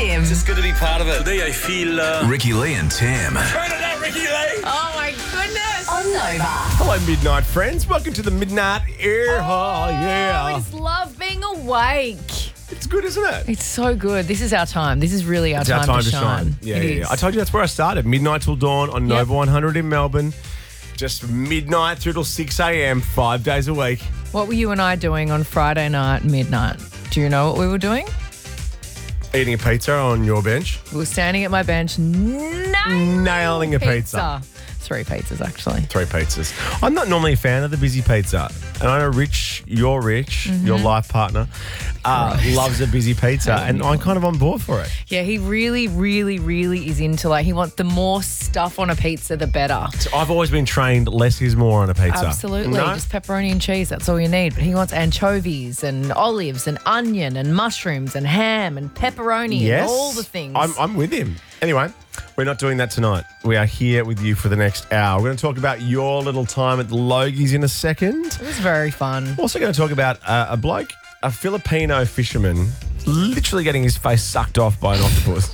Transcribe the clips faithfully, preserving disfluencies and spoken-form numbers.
Tim. Just good to be part of it. Today I feel... Uh... Ricky Lee and Tim. Turn it up, Ricky Lee! Oh, my goodness. On Nova. Hello, Midnight friends. Welcome to the Midnight Air. Oh, yeah. I just love being awake. It's good, isn't it? It's so good. This is our time. This is really our, It's time, our time to, to shine. shine. Yeah, It yeah, is. yeah. I told you that's where I started. Midnight till dawn on Yep. Nova one hundred in Melbourne. Just midnight through till six a.m, five days a week. What were you and I doing on Friday night, midnight? Do you know what we were doing? Eating a pizza on your bench. We were standing at my bench, nailing, Nailing a pizza. Three pizzas, actually. Three pizzas. I'm not normally a fan of the busy pizza. And I know Rich, you're Rich, your life partner, uh, Gross. loves a busy pizza. And I'm kind of on board for it. Yeah, he really, really, really is into, like, he wants the more stuff on a pizza, the better. So I've always been trained less is more on a pizza. Absolutely. No? Just pepperoni and cheese. That's all you need. But he wants anchovies and olives and onion and mushrooms and ham and pepperoni Yes. and all the things. I'm, I'm with him. Anyway, we're not doing that tonight. We are here with you for the next hour. We're going to talk about your little time at the Logies in a second. It was very fun. Also going to talk about uh, a bloke, a Filipino fisherman, literally getting his face sucked off by an octopus.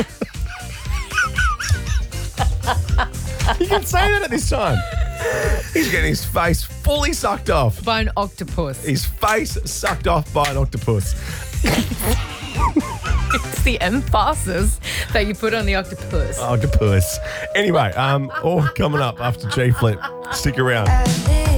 You can say that at this time. He's getting his face fully sucked off. By an octopus. His face sucked off by an octopus. It's the emphasis that you put on the octopus. Octopus. Anyway, um, all coming up after G Flip. Stick around.